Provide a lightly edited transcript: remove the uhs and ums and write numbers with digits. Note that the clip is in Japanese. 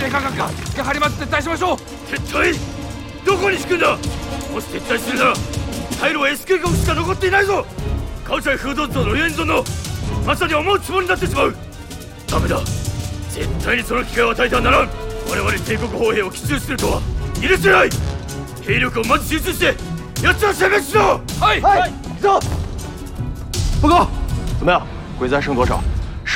退価格がやはりまず撤退しましょう。 撤退？どこに引くんだ。もし撤退するなら退路は SK 国しか残っていないぞ。カチャイフードンとロイエンゾンのまさに思うつもりになってしまう。ダメだ、絶対にその機会を与えてはならん。我々帝国砲兵を奇襲するとは許せない。兵力をまず集中して奴ら殲滅しろ。 はい、 走。报告，怎么样？鬼灾剩多少？